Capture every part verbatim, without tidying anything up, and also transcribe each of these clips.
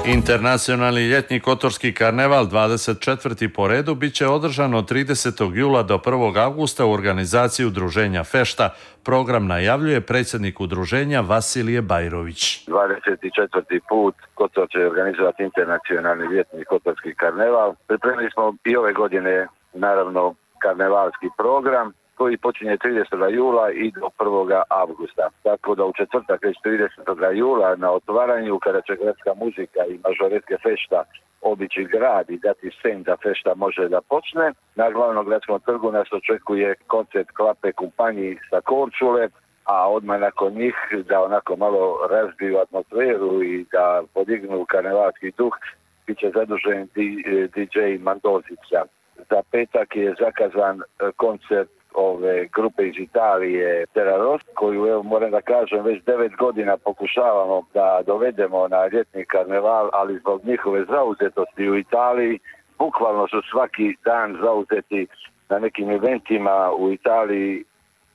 Internacionalni ljetni kotorski karneval dvadeset četvrti po redu bit će održan od tridesetog jula do prvog avgusta u organizaciji udruženja Fešta. Program najavljuje predsjednik udruženja Vasilije Bajrović. dvadeset četvrti put Kotor će organizovati internacionalni ljetni kotorski karneval. Pripremili smo i ove godine naravno karnevalski program koji počinje tridesetog jula i do prvog avgusta. Tako da u četvrtak već tridesetog jula na otvaranju, kada će gradska muzika i mažoretke Fešta obići grad i dati scen da Fešta može da počne, na glavnom gradskom trgu nas očekuje koncert Klape Kumpanji sa Korčule, a odmah nakon njih da onako malo razbiju atmosferu i da podignu karnevalski duh, bit će zadužen D J Mandozica. Za petak je zakazan koncert ove grupe iz Italije Terraros, koju evo moram da kažem već devet godina pokušavamo da dovedemo na ljetni karneval, ali zbog njihove zauzetosti u Italiji bukvalno su svaki dan zauzeti na nekim eventima u Italiji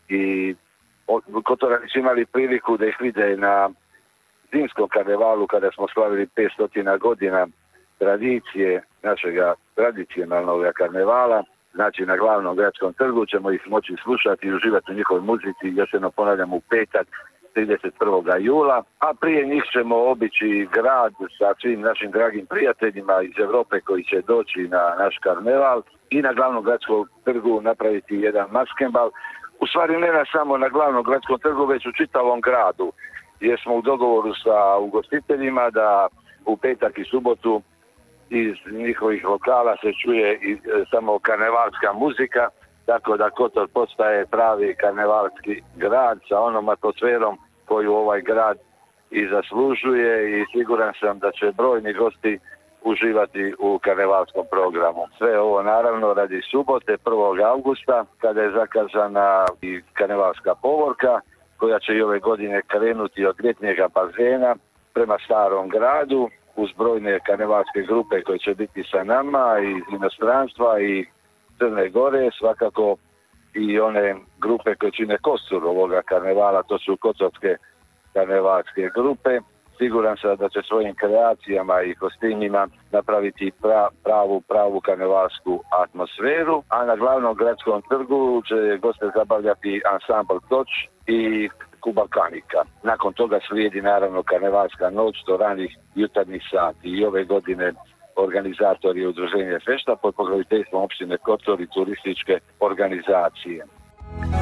i Kotorani su imali priliku da ih vide na zimskom karnevalu kada smo slavili petsto godina tradicije našega tradicionalnog karnevala. Znači na glavnom gradskom trgu ćemo ih moći slušati i uživati u njihovoj muzici, još jedno ponavljam, u petak trideset prvog jula, a prije njih ćemo obići grad sa svim našim dragim prijateljima iz Europe koji će doći na naš karneval i na glavnom gradskom trgu napraviti jedan maskenbal. U stvari ne na samo na glavnom gradskom trgu, već u čitavom gradu, jer smo u dogovoru sa ugostiteljima da u petak i subotu iz njihovih lokala se čuje i e, samo karnevalska muzika, tako da Kotor postaje pravi karnevalski grad sa onom atmosferom koju ovaj grad i zaslužuje i siguran sam da će brojni gosti uživati u karnevalskom programu. Sve ovo naravno radi subote prvog avgusta kada je zakazana i karnevalska povorka koja će i ove godine krenuti od ljetnjega bazena prema starom gradu, uz brojne karnevalske grupe koje će biti sa nama iz inostranstva i Crne Gore, svakako i one grupe koje čine kostur ovoga karnevala, to su kotorske karnevalske grupe. Siguran sam da će svojim kreacijama i kostimima napraviti pra, pravu, pravu karnevalsku atmosferu, a na glavnom gradskom trgu će goste zabavljati ansambl Toč i Kuba Kanika. Nakon toga slijedi naravno karnevalska noć do ranih jutarnjih sati i ove godine organizatori udruženja Fešta pod pokroviteljstvom opštine Kotor i turističke organizacije.